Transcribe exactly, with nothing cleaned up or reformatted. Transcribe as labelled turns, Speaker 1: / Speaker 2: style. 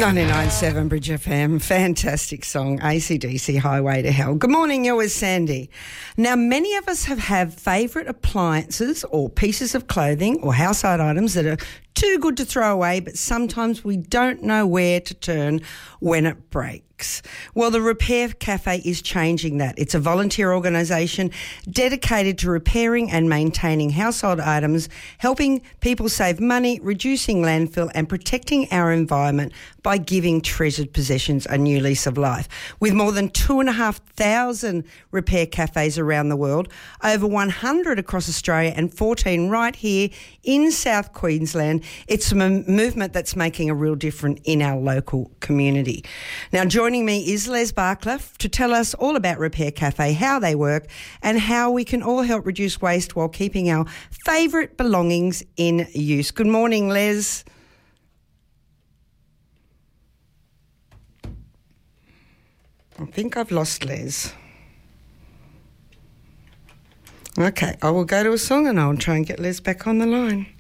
Speaker 1: ninety-nine point seven Bridge F M, fantastic song, A C D C, Highway to Hell. Good morning, you're with Sandy. Now, many of us have had favourite appliances or pieces of clothing or household items that are too good to throw away, but sometimes we don't know where to turn when it breaks. Well, the Repair Cafe is changing that. It's a volunteer organisation dedicated to repairing and maintaining household items, helping people save money, reducing landfill and protecting our environment by giving treasured possessions a new lease of life. With more than two and a half thousand repair cafes around the world, over one hundred across Australia and fourteen right here in South Queensland, it's a m- movement that's making a real difference in our local community. Now, joining me is Les Barcliffe to tell us all about Repair Cafe, how they work and how we can all help reduce waste while keeping our favourite belongings in use. Good morning, Les. I think I've lost Les. Okay, I will go to a song and I'll try and get Les back on the line.